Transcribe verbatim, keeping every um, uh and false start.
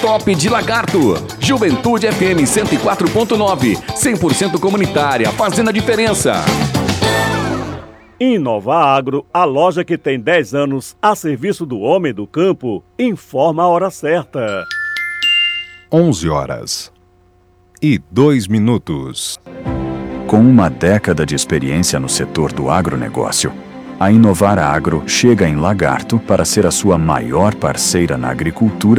Top de Lagarto. Juventude F M cento e quatro ponto nove. cem por cento comunitária, fazendo a diferença. Inova Agro, a loja que tem dez anos a serviço do homem do campo, informa a hora certa. onze horas e dois minutos. Com uma década de experiência no setor do agronegócio, a Inovar Agro chega em Lagarto para ser a sua maior parceira na agricultura